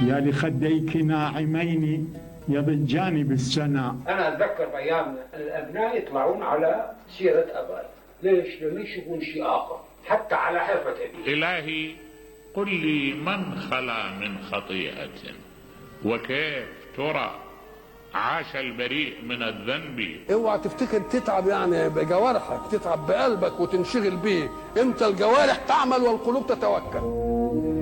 يا لخديك ناعمين يضجان بالسنا. أنا أتذكر أيام الأبناء يطلعون على سيرة أبائهم. ليش؟ لم يشوفون شيء آخر حتى على حرفة أبيه. إلهي قل لي من خلا من خطيئة وكيف ترى عاش البريء من الذنب. اوعى تفتكر تتعب يعني بجوارحك، تتعب بقلبك وتنشغل بيه. انت الجوارح تعمل والقلوب تتوكل.